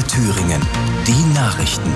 Thüringen. Die Nachrichten.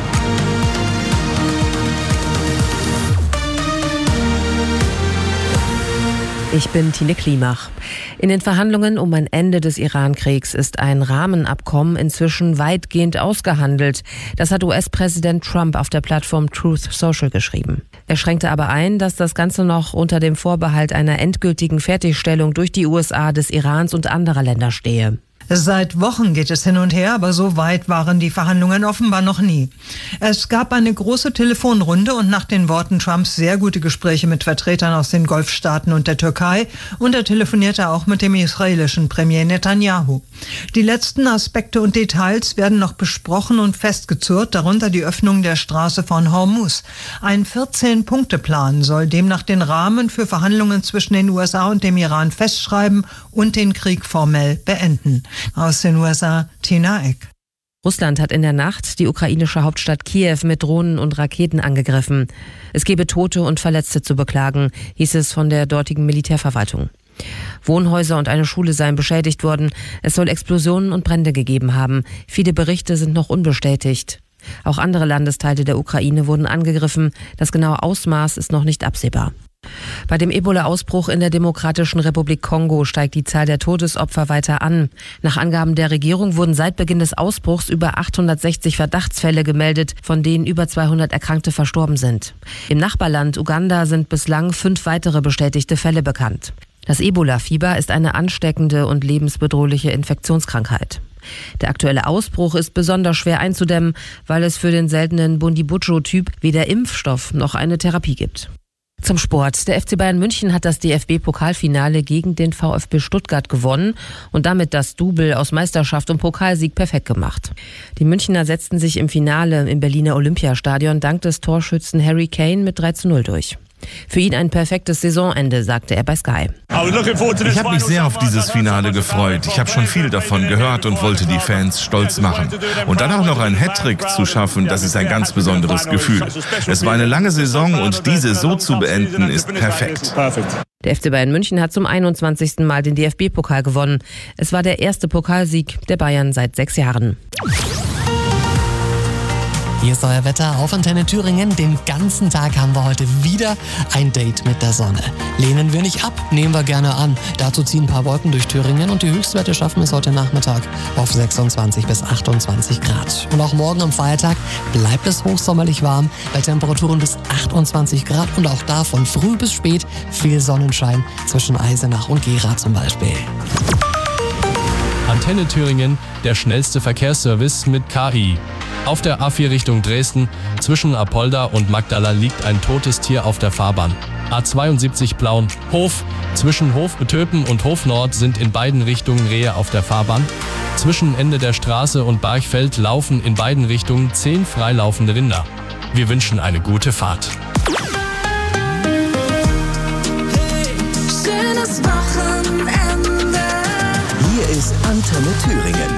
Ich bin Tine Klimach. In den Verhandlungen um ein Ende des Iran-Kriegs ist ein Rahmenabkommen inzwischen weitgehend ausgehandelt. Das hat US-Präsident Trump auf der Plattform Truth Social geschrieben. Er schränkte aber ein, dass das Ganze noch unter dem Vorbehalt einer endgültigen Fertigstellung durch die USA des Irans und anderer Länder stehe. Seit Wochen geht es hin und her, aber so weit waren die Verhandlungen offenbar noch nie. Es gab eine große Telefonrunde und nach den Worten Trumps sehr gute Gespräche mit Vertretern aus den Golfstaaten und der Türkei, und er telefonierte auch mit dem israelischen Premier Netanyahu. Die letzten Aspekte und Details werden noch besprochen und festgezurrt, darunter die Öffnung der Straße von Hormuz. Ein 14-Punkte-Plan soll demnach den Rahmen für Verhandlungen zwischen den USA und dem Iran festschreiben und den Krieg formell beenden. Aus den USA, Tina Eck. Russland hat in der Nacht die ukrainische Hauptstadt Kiew mit Drohnen und Raketen angegriffen. Es gebe Tote und Verletzte zu beklagen, hieß es von der dortigen Militärverwaltung. Wohnhäuser und eine Schule seien beschädigt worden. Es soll Explosionen und Brände gegeben haben. Viele Berichte sind noch unbestätigt. Auch andere Landesteile der Ukraine wurden angegriffen. Das genaue Ausmaß ist noch nicht absehbar. Bei dem Ebola-Ausbruch in der Demokratischen Republik Kongo steigt die Zahl der Todesopfer weiter an. Nach Angaben der Regierung wurden seit Beginn des Ausbruchs über 860 Verdachtsfälle gemeldet, von denen über 200 Erkrankte verstorben sind. Im Nachbarland Uganda sind bislang 5 weitere bestätigte Fälle bekannt. Das Ebola-Fieber ist eine ansteckende und lebensbedrohliche Infektionskrankheit. Der aktuelle Ausbruch ist besonders schwer einzudämmen, weil es für den seltenen Bundibugyo-Typ weder Impfstoff noch eine Therapie gibt. Zum Sport. Der FC Bayern München hat das DFB-Pokalfinale gegen den VfB Stuttgart gewonnen und damit das Double aus Meisterschaft und Pokalsieg perfekt gemacht. Die Münchner setzten sich im Finale im Berliner Olympiastadion dank des Torschützen Harry Kane mit 3:0 durch. Für ihn ein perfektes Saisonende, sagte er bei Sky. Ich habe mich sehr auf dieses Finale gefreut. Ich habe schon viel davon gehört und wollte die Fans stolz machen. Und dann auch noch einen Hattrick zu schaffen, das ist ein ganz besonderes Gefühl. Es war eine lange Saison und diese so zu beenden ist perfekt. Der FC Bayern München hat zum 21. Mal den DFB-Pokal gewonnen. Es war der erste Pokalsieg der Bayern seit 6 Jahren. Hier ist euer Wetter auf Antenne Thüringen. Den ganzen Tag haben wir heute wieder ein Date mit der Sonne. Lehnen wir nicht ab, nehmen wir gerne an. Dazu ziehen ein paar Wolken durch Thüringen und die Höchstwerte schaffen es heute Nachmittag auf 26 bis 28 Grad. Und auch morgen am Feiertag bleibt es hochsommerlich warm bei Temperaturen bis 28 Grad und auch da von früh bis spät viel Sonnenschein zwischen Eisenach und Gera zum Beispiel. Antenne Thüringen, der schnellste Verkehrsservice mit KI. Auf der A4 Richtung Dresden, zwischen Apolda und Magdala liegt ein totes Tier auf der Fahrbahn. A72 Plauen-Hof, zwischen Hof-Betöpen und Hof-Nord sind in beiden Richtungen Rehe auf der Fahrbahn. Zwischen Ende der Straße und Barchfeld laufen in beiden Richtungen 10 freilaufende Rinder. Wir wünschen eine gute Fahrt. Hey, schönes Wochenende. Hier ist Antenne Thüringen.